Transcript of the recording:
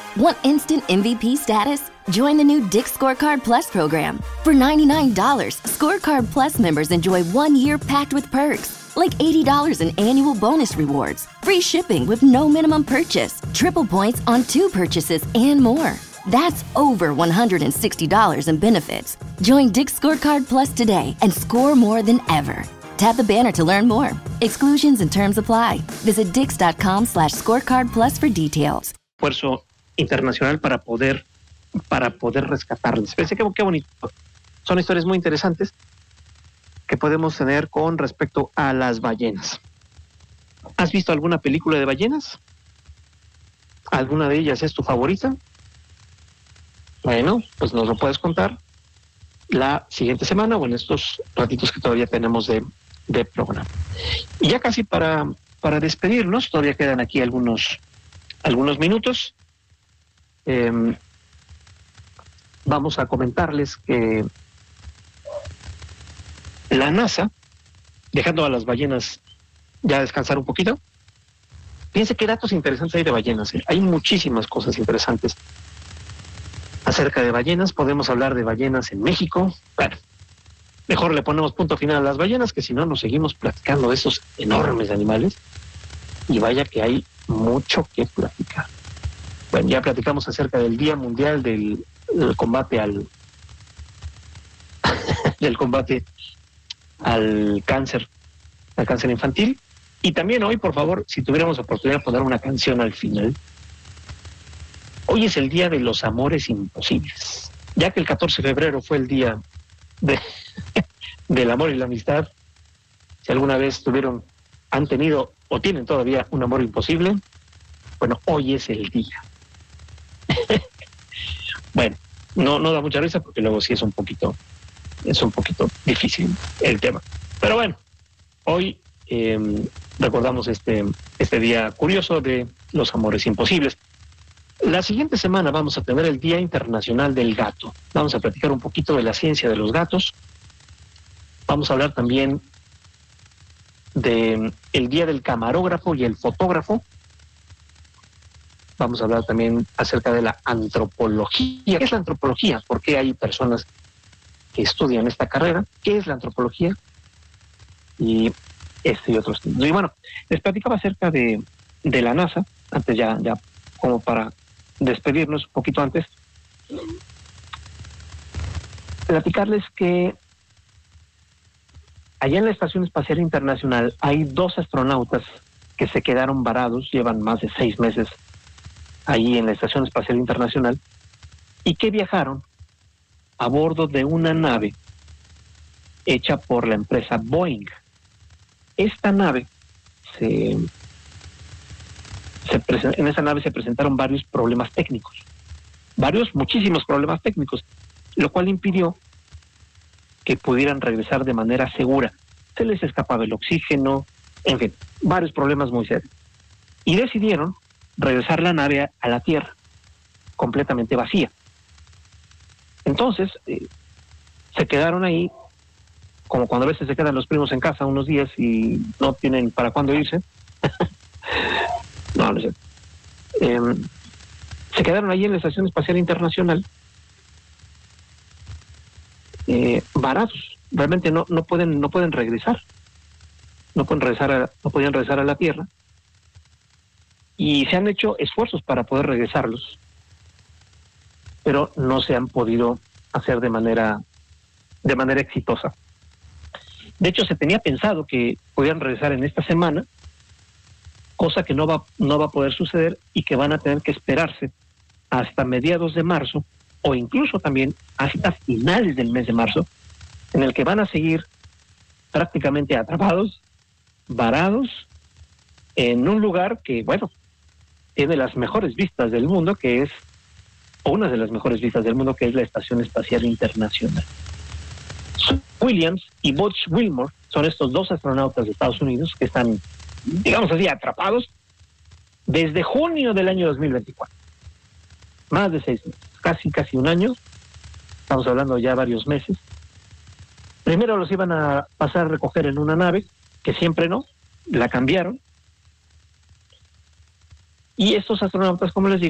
Want instant MVP status? Join the new Dick's Scorecard Plus program. For $99, Scorecard Plus members enjoy 1 year packed with perks, like $80 in annual bonus rewards, free shipping with no minimum purchase, triple points on 2 purchases, and more. That's over $160 in benefits. Join Dick's Scorecard Plus today and score more than ever. Tap the banner to learn more. Exclusions and terms apply. Visit dix.com/scorecard plus for details. Esfuerzo internacional para poder rescatarles. Fíjense qué bonito. Son historias muy interesantes que podemos tener con respecto a las ballenas. ¿Has visto alguna película de ballenas? ¿Alguna de ellas es tu favorita? Bueno, pues nos lo puedes contar la siguiente semana o en estos ratitos que todavía tenemos de programa. Y ya casi para despedirnos, todavía quedan aquí algunos minutos. Vamos a comentarles que la NASA, dejando a las ballenas ya descansar un poquito, fíjense qué datos interesantes hay de ballenas. Hay muchísimas cosas interesantes acerca de ballenas. Podemos hablar de ballenas en México. Bueno, mejor le ponemos punto final a las ballenas, que si no nos seguimos platicando de esos enormes animales. Y vaya que hay mucho que platicar. Bueno, ya platicamos acerca del Día Mundial del combate del combate al cáncer infantil. Y también hoy, por favor, si tuviéramos oportunidad de poner una canción al final. Hoy es el Día de los Amores Imposibles. Ya que el 14 de febrero fue el día del amor y la amistad, si alguna vez han tenido o tienen todavía un amor imposible, bueno, hoy es el día. Bueno, no da mucha risa porque luego sí es un poquito difícil el tema. Pero bueno, hoy recordamos este día curioso de los amores imposibles. La siguiente semana vamos a tener el Día Internacional del Gato. Vamos a platicar un poquito de la ciencia de los gatos. Vamos a hablar también de el Día del Camarógrafo y el Fotógrafo. Vamos a hablar también acerca de la antropología. ¿Qué es la antropología? ¿Por qué hay personas que estudian esta carrera? ¿Qué es la antropología? Y y otros temas. Y bueno, les platicaba acerca de la NASA, antes ya como para despedirnos un poquito antes, platicarles que allá en la Estación Espacial Internacional hay 2 astronautas que se quedaron varados, llevan más de 6 meses ahí en la Estación Espacial Internacional, y que viajaron a bordo de una nave hecha por la empresa Boeing. Esta nave en esa nave se presentaron varios problemas técnicos, muchísimos problemas técnicos, lo cual impidió que pudieran regresar de manera segura. Se les escapaba el oxígeno, en fin, varios problemas muy serios. Y decidieron regresar la nave a la Tierra, completamente vacía. Entonces, se quedaron ahí, como cuando a veces se quedan los primos en casa unos días y no tienen para cuándo irse. No sé. Se quedaron ahí en la Estación Espacial Internacional, varados. Realmente no pueden regresar. No podían regresar a la Tierra. Y se han hecho esfuerzos para poder regresarlos, pero no se han podido hacer de manera exitosa. De hecho, se tenía pensado que podían regresar en esta semana, cosa que no va a poder suceder y que van a tener que esperarse hasta mediados de marzo o incluso también hasta finales del mes de marzo, en el que van a seguir prácticamente atrapados, varados, en un lugar que, bueno, tiene las mejores vistas del mundo, una de las mejores vistas del mundo, que es la Estación Espacial Internacional. Williams y Butch Wilmore son estos 2 astronautas de Estados Unidos que están, digamos así, atrapados desde junio del año 2024. Más de 6 meses, casi un año. Estamos hablando ya varios meses. Primero los iban a pasar a recoger en una nave, que siempre no, la cambiaron. Y estos astronautas, como les digo,